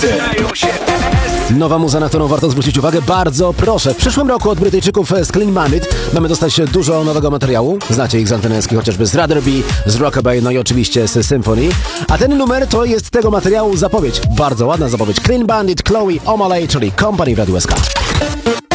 Nowa muza, na którą warto zwrócić uwagę, bardzo proszę. W przyszłym roku od Brytyjczyków z Clean Bandit mamy dostać dużo nowego materiału. Znacie ich z Anteneski, chociażby z Rather Be, z Rockabye, no i oczywiście z Symphony. A ten numer to jest tego materiału zapowiedź. Bardzo ładna zapowiedź. Clean Bandit, Chloe, O'Malley, czyli Company w Radiu SK.